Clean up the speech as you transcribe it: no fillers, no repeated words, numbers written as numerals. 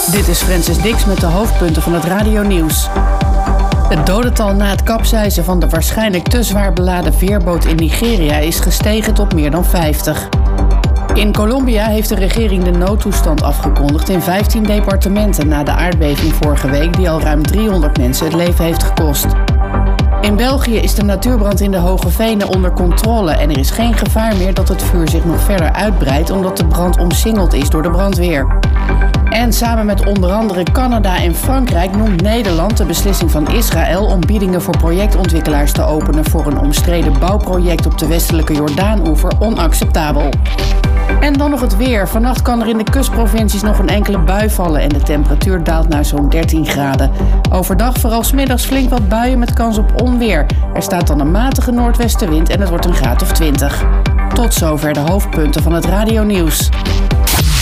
Dit is Francis Dix met de hoofdpunten van het radionieuws. Het dodental na het kapseizen van de waarschijnlijk te zwaar beladen veerboot in Nigeria is gestegen tot meer dan 50. In Colombia heeft de regering de noodtoestand afgekondigd in 15 departementen na de aardbeving vorige week die al ruim 300 mensen het leven heeft gekost. In België is de natuurbrand in de Hoge Venen onder controle en er is geen gevaar meer dat het vuur zich nog verder uitbreidt omdat de brand omsingeld is door de brandweer. En samen met onder andere Canada en Frankrijk noemt Nederland de beslissing van Israël om biedingen voor projectontwikkelaars te openen voor een omstreden bouwproject op de westelijke Jordaanoever onacceptabel. En dan nog het weer. Vannacht kan er in de kustprovincies nog een enkele bui vallen en de temperatuur daalt naar zo'n 13 graden. Overdag vooral 's middags flink wat buien met kans op onweer. Er staat dan een matige noordwestenwind en het wordt een graad of 20. Tot zover de hoofdpunten van het radionieuws.